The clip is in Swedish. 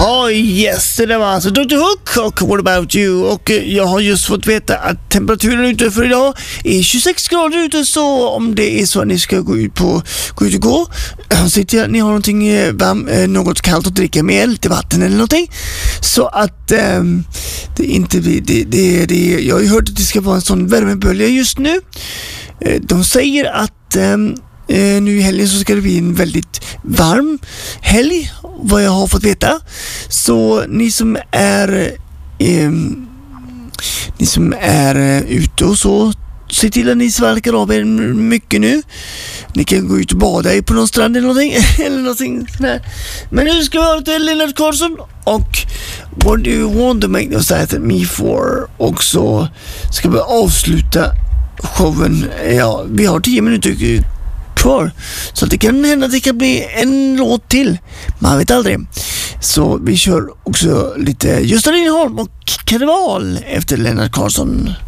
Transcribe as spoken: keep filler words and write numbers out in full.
Oh yes, det var alltså doktor Hook och What About You. Och jag har just fått veta att temperaturen ute för idag är tjugosex grader ute. Så om det är så att ni ska gå ut, på, gå ut och gå, se till att ni har någonting varm, något kallt att dricka med, lite vatten eller någonting. Så att um, det inte blir det, det, det, jag har ju hört att det ska vara en sån värmebölja just nu. De säger att um, Uh, nu i helgen så ska det bli en väldigt varm helg, vad jag har fått veta. Så ni som är uh, ni som är uh, ute och så, se till att ni svalkar av er mycket nu. Ni kan gå ut och bada på någon strand eller någonting, eller någonting sådär. Men nu ska vi höra till Lennart Karlsson och What Do You Want To Make Them Sad At Me For. Och så ska vi avsluta showen. Ja, vi har tio minuter kvar, så det kan hända att det kan bli en låt till, man vet aldrig. Så vi kör också lite Gösta Lindholm och Karneval efter Lennart Karlsson.